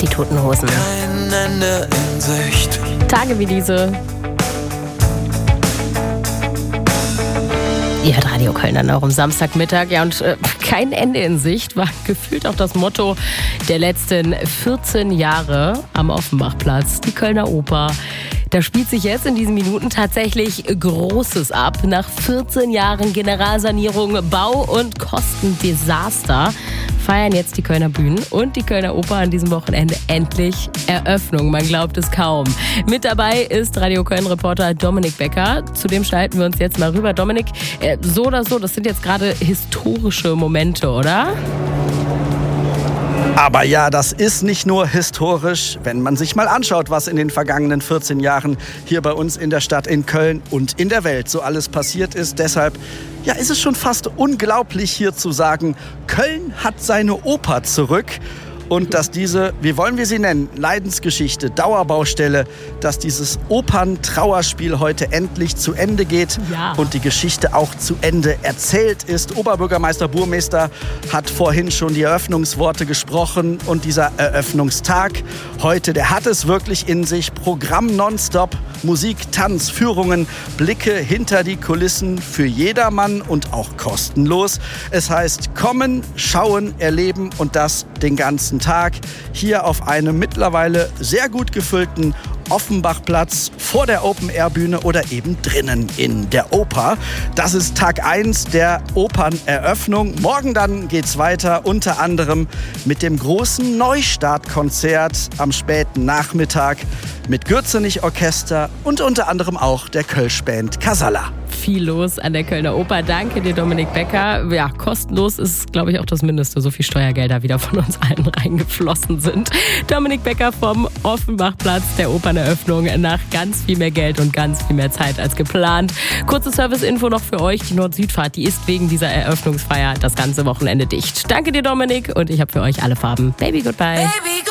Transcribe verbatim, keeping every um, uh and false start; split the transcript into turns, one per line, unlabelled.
die Toten Hosen.
Kein Ende in Sicht.
Tage wie diese. Ihr hört Radio Köln dann auch am Samstagmittag. Ja, und äh, kein Ende in Sicht war gefühlt auch das Motto der letzten vierzehn Jahre am Offenbachplatz, die Kölner Oper. Da spielt sich jetzt in diesen Minuten tatsächlich Großes ab. Nach vierzehn Jahren Generalsanierung, Bau- und Kostendesaster feiern jetzt die Kölner Bühnen und die Kölner Oper an diesem Wochenende endlich Eröffnung. Man glaubt es kaum. Mit dabei ist Radio Köln-Reporter Dominik Becker. Zu dem schalten wir uns jetzt mal rüber. Dominik, äh, so oder so, das sind jetzt gerade historische Momente, oder?
Aber ja, das ist nicht nur historisch, wenn man sich mal anschaut, was in den vergangenen vierzehn Jahren hier bei uns in der Stadt, in Köln und in der Welt so alles passiert ist. Deshalb ja, ist es schon fast unglaublich hier zu sagen, Köln hat seine Oper zurück. Und dass diese, wie wollen wir sie nennen, Leidensgeschichte, Dauerbaustelle, dass dieses Operntrauerspiel heute endlich zu Ende geht
ja.
und die Geschichte auch zu Ende erzählt ist. Oberbürgermeister Burmester hat vorhin schon die Eröffnungsworte gesprochen und dieser Eröffnungstag heute, der hat es wirklich in sich. Programm nonstop, Musik, Tanz, Führungen, Blicke hinter die Kulissen für jedermann und auch kostenlos. Es heißt kommen, schauen, erleben und das den ganzen Tag hier auf einem mittlerweile sehr gut gefüllten Offenbachplatz vor der Open-Air-Bühne oder eben drinnen in der Oper. Das ist Tag eins der Operneröffnung. Morgen dann geht's weiter, unter anderem mit dem großen Neustartkonzert am späten Nachmittag mit Gürzenich-Orchester und unter anderem auch der Kölsch-Band Casalla.
Viel los an der Kölner Oper. Danke dir, Dominik Becker. Ja, kostenlos ist, glaube ich, auch das Mindeste. So viel Steuergelder wieder von uns allen reingeflossen sind. Dominik Becker vom Offenbachplatz der Operneröffnung nach ganz viel mehr Geld und ganz viel mehr Zeit als geplant. Kurze Service-Info noch für euch. Die Nord-Süd-Fahrt, die ist wegen dieser Eröffnungsfeier das ganze Wochenende dicht. Danke dir, Dominik. Und ich habe für euch alle Farben. Baby, goodbye. Baby.